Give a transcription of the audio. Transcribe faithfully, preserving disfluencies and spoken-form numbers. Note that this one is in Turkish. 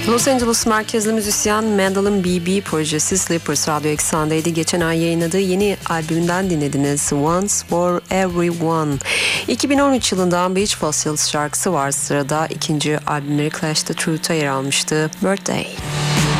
Los Angeles merkezli müzisyen Mandolin B B projesi Sleepers Radyo Eksen'deydi. Geçen ay yayınladığı yeni albümünden dinlediniz. Once for Everyone. iki bin on üç yılından Beach Fossils şarkısı var sırada. İkinci albümleri Clash the Truth'a yer almıştı. Birthday.